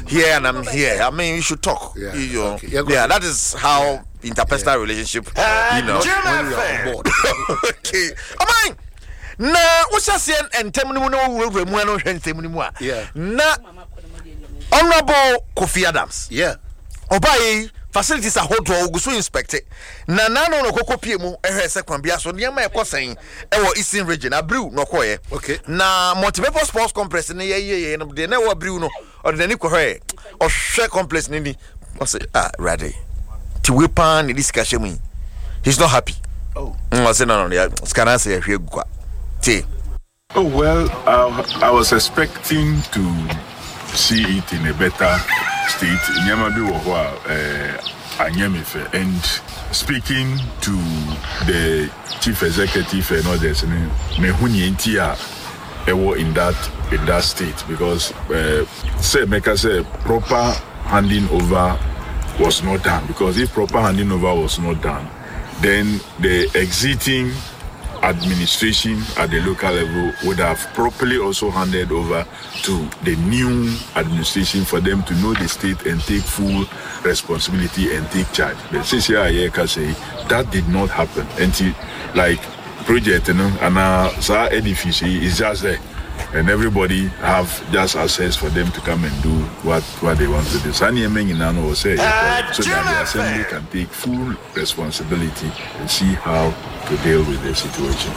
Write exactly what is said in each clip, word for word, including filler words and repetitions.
here and I'm here. I mean, you should talk. Yeah, you know. Okay. Yeah, yeah, that is how yeah. interpersonal yeah. relationship, uh, you know. When you are on board. Okay. I mean, na what's that saying? And tell me no no no yeah. Na Honorable Kofi Adams. Yeah. Obai facilities are hot to go so inspect it. Na na no no koko pie mu ehwe se kwan bia so niam e kosen e wo Eastern region abrew no koye. Okay. Na multiple sports complex ne ye ye no de na wo abrew no o de ni ko hwe o hwe complex ni ni o say ah ready ti we pan ni discussion mu. He's not happy. Oh. I say no no ya scan say hwe gua. Ti. Oh well, uh, I was expecting to see it in a better state. Nyamabi Wahwa Anyemefe, and speaking to the chief executive and others, Mehuni Ntia Ewo in that in that state because uh, say Meka say proper handing over was not done. Because if proper handing over was not done, then the exiting administration at the local level would have properly also handed over to the new administration for them to know the state and take full responsibility and take charge. But C C I can say that did not happen until like project you know, and uh edifice is just there and everybody have just access for them to come and do what, what they want to do. Sani Emenginano will say uh, so that the assembly can take full responsibility and see how to deal with the situation.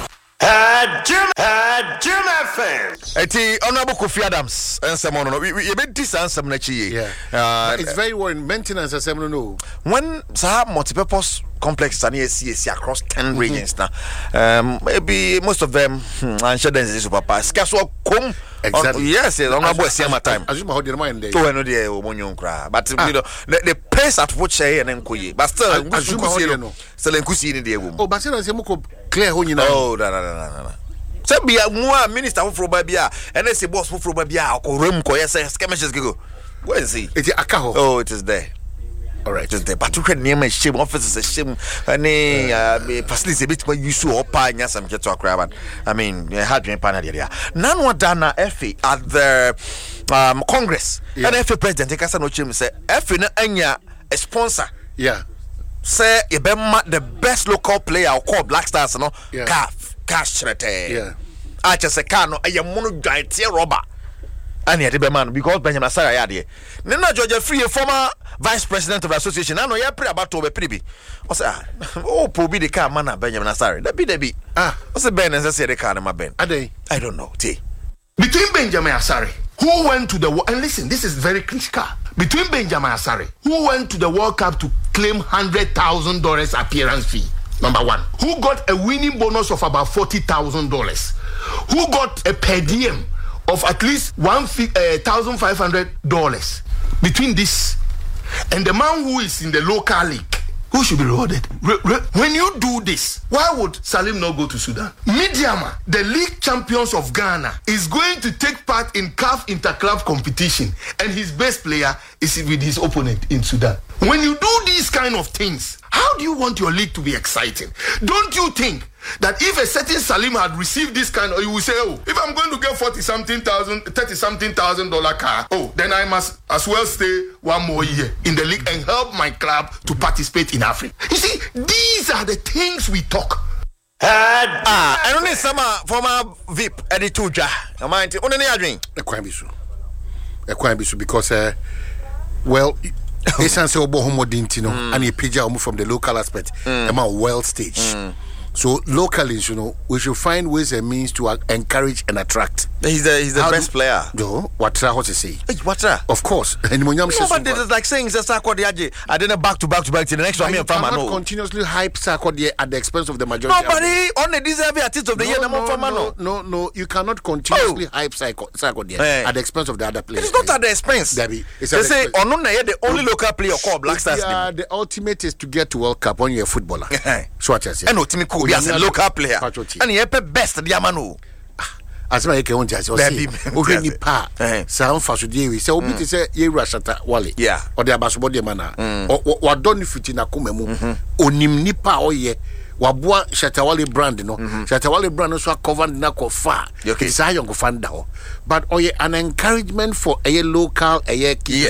Eti Honorable Kofi Adams and someone no we we been this answer na chi yeah uh, it's very worrying maintenance assembly no when sa multi-purpose complex and C S C across ten mm-hmm. regions now um maybe most of them and share them is papa scaso come exactly yes Honorable Siama time assume how the mind dey to no dey omonyo nkra but ah. you know the, the pace at which say and nkoye but still assume how no still nkusi ni dey wo oh but say say mo clear ho nyina oh na na na na say be a minister for ba bia and say boss for ba bia akoram ko yes skirmishes go go and see it akaho oh it is there all right just there but to create name shame offices a shame any facilities a bit use so opa nya some get to akra I mean had dream panel there none what dana F A at the um Congress yeah. And F A president take us no chim say F A na anya a sponsor yeah say e be the best local player called Black Stars no yeah. Calf cash trete yeah I just say can no e mono giant rubber and here the man because Benjamin Asare ya there Nana Georgia Free former vice president of the association I know ya pray about to be pretty I say oh probably the car man Benjamin Asare that be the be ah I say Ben and say the car ma Ben are they I don't know T between Benjamin Asare who went to the and listen this is very critical between Benjamin Asare who went to the World Cup to claim one hundred thousand dollars appearance fee number one who got a winning bonus of about forty thousand dollars who got a per diem of at least one thousand five hundred dollars between this and the man who is in the local league who should be rewarded. Re- re- when you do this, why would Salim not go to Sudan? Midiama, the league champions of Ghana, is going to take part in C A F interclub competition and his best player is with his opponent in Sudan. When you do these kind of things, how do you want your league to be exciting? Don't you think that if a certain Salim had received this kind of, you will say, oh, if I'm going to get forty something thousand, thirty something thousand dollar car, oh, then I must as well stay one more year in the league and help my club to participate in Africa. You see, these are the things we talk. Ah, I don't need some former V I P editor. Am I on any drink? A crime issue. A crime issue because, uh, well, essence of Bohomo Dintino and a pija from the local aspect, am a world stage. Mm. So locally, you know, we should find ways and means to uh, encourage and attract. He's the he's the How best do, player. No, what what to say? Hey, what's that? Of course. And when no, but it's like saying it's Sarko Diaje. I didn't back to back to back to the next one. You cannot no. continuously hype Sarko at the expense of the majority. Nobody on the deserving artist of the no, year. No, No, no, no, no. You cannot continuously oh. hype Sarko hey. at the expense of the other players. It's not at the expense. Debbie, it's they say on the only local player called Black Stars. Yeah, the ultimate is to get to World Cup when you're a footballer. So what I say. And ultimate cool as a local player. And he best the Yamanu. As my account just say, okay, ni pa. Some fasu dewi. So we to say ye rashata wale. Yeah. Or the abasubodi mana. Or what don't you fit in a kumemu? Onim nipa oye. Wabua Shatawale brand no. Shatawale brand also covered na ko fa. It's a young fanda. But oye an encouragement for a local a key